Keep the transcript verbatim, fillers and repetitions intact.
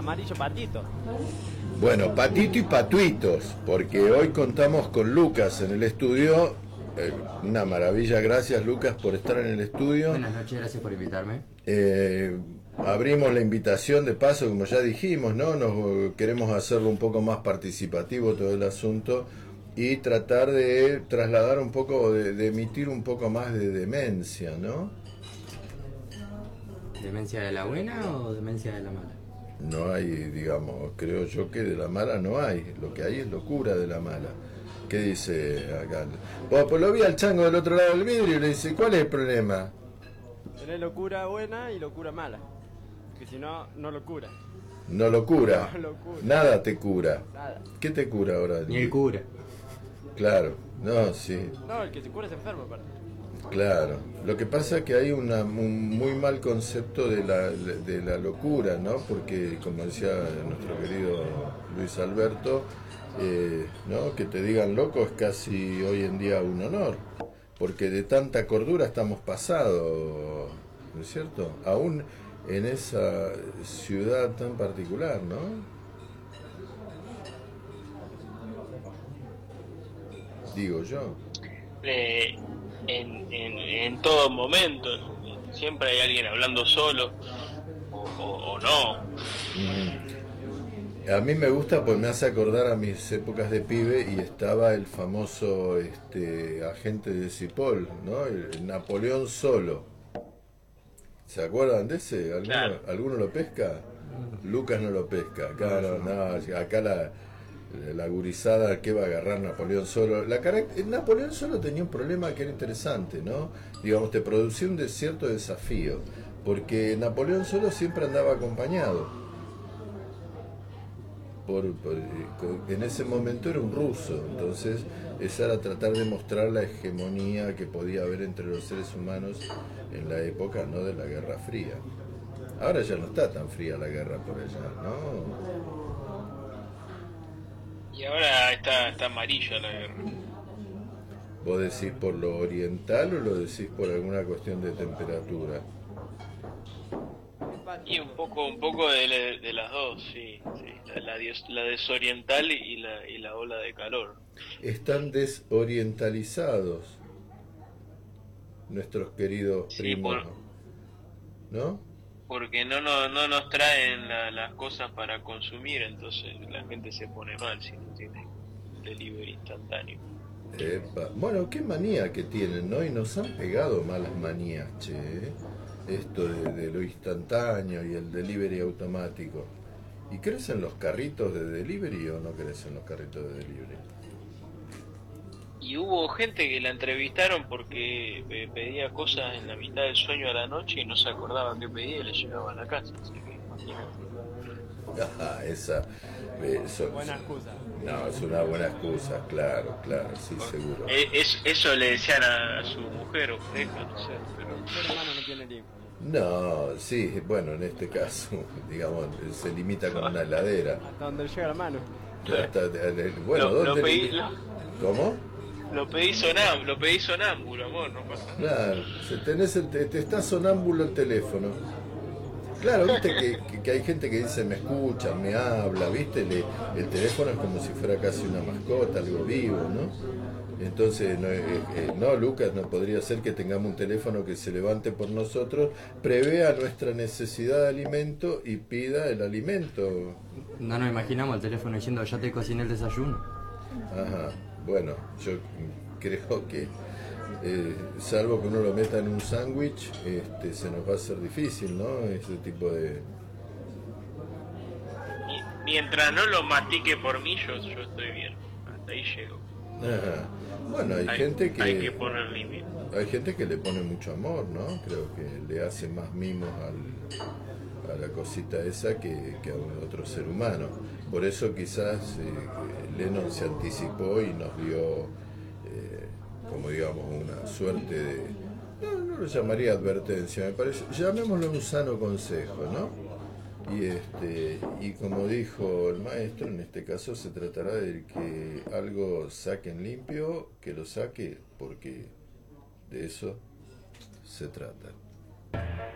amarillo patito. Bueno, patito y patuitos, porque hoy contamos con Lucas en el estudio. Eh, una maravilla, gracias Lucas por estar en el estudio. Buenas noches, gracias por invitarme. Eh, abrimos la invitación de paso, como ya dijimos, ¿no? Nos queremos hacerlo un poco más participativo todo el asunto y tratar de trasladar un poco, de, de emitir un poco más de demencia, ¿no? ¿Demencia de la buena o demencia de la mala? No hay, digamos, creo yo que de la mala no hay, lo que hay es locura de la mala. ¿Qué dice acá? Pues, pues lo vi al chango del otro lado del vidrio y le dice, ¿cuál es el problema? Tenés locura buena y locura mala. Que si no, no lo cura. No lo cura. No lo cura. Nada te cura. Nada. ¿Qué te cura ahora? Ni el cura. Claro, no, sí. No, el que se cura es enfermo, aparte. Claro. Lo que pasa es que hay una, un muy mal concepto de la, de la locura, ¿no? Porque, como decía nuestro querido Luis Alberto, eh, ¿no? Que te digan loco es casi hoy en día un honor, porque de tanta cordura estamos pasados, ¿no es cierto? Aún en esa ciudad tan particular, ¿no? Digo yo. Eh, en, en, en todo momento, siempre hay alguien hablando solo, o, o, o no. Mm. A mí me gusta pues me hace acordar a mis épocas de pibe y estaba el famoso este agente de Cipoll, ¿no? El, el Napoleón Solo. ¿Se acuerdan de ese? ¿Alguno, Claro. ¿alguno lo pesca? Lucas no lo pesca. Acá no, no, acá la, la gurizada que va a agarrar Napoleón Solo. La caract- Napoleón Solo tenía un problema que era interesante, ¿no? Digamos, te producía un cierto desafío, porque Napoleón Solo siempre andaba acompañado. Por, por, en ese momento era un ruso, entonces esa era tratar de mostrar la hegemonía que podía haber entre los seres humanos en la época, ¿no?, de la Guerra Fría. Ahora ya no está tan fría la guerra por allá, ¿no? Y ahora está, está amarilla la guerra. ¿Vos decís por lo oriental o lo decís por alguna cuestión de temperatura? Y un poco un poco de, la- de las dos, sí, sí. La, la, dios- la desoriental y la, y la ola de calor. Están desorientalizados nuestros queridos Sí, primos, por- ¿no? Porque no, no, no nos traen la- las cosas para consumir, entonces la gente se pone mal si no tiene delivery instantáneo. Epa. Bueno, qué manía que tienen, ¿no? Y nos han pegado malas manías, che, ¿eh? Esto de, de lo instantáneo y el delivery automático. ¿Y crees en los carritos de delivery o no crees en los carritos de delivery? Y hubo gente que la entrevistaron porque eh, pedía cosas en la mitad del sueño a la noche y no se acordaba qué pedía y le llegaba a la casa, así que imagínate. Ah, esa... eh, son- Buena excusa. No, es una buena excusa, claro, claro, sí, seguro. Eh, es- eso le decían a, a su mujer o pareja, no sé, pero... El ser humano no tiene límite. No, sí, bueno, en este caso, digamos, se limita con una heladera. Hasta donde llega la mano. Hasta- bueno, Lo- lo ¿dónde pedí- limi- lo- ¿Cómo? Lo pedí sonámbulo, lo pedí sonámbulo, amor, no pasa nada. Claro, se tenés el, te, te está sonámbulo el teléfono. Claro, viste que, que, que hay gente que dice me escucha, me habla, viste, Le- el teléfono es como si fuera casi una mascota, algo vivo, ¿no? Entonces, no, eh, eh, no, Lucas, no podría ser que tengamos un teléfono que se levante por nosotros, prevea nuestra necesidad de alimento y pida el alimento. No nos imaginamos el teléfono diciendo ya te cociné el desayuno. Ajá, bueno, yo creo que eh, salvo que uno lo meta en un sándwich, este, se nos va a hacer difícil, ¿no? Ese tipo de... Y mientras no lo mastique por mí, yo, yo estoy bien. Hasta ahí llego. Ajá. Bueno, hay, Hay, gente que... hay que poner límite. Hay gente que le pone mucho amor, ¿no? Creo que le hace más mimos al, a la cosita esa que, que a un otro ser humano. Por eso quizás eh, Lennon se anticipó y nos dio, eh, como digamos, una suerte de... No, no lo llamaría advertencia, me parece. Llamémoslo un sano consejo, ¿no? Y, este, y como dijo el maestro, en este caso se tratará de que algo saquen limpio, que lo saque, porque de eso se trata.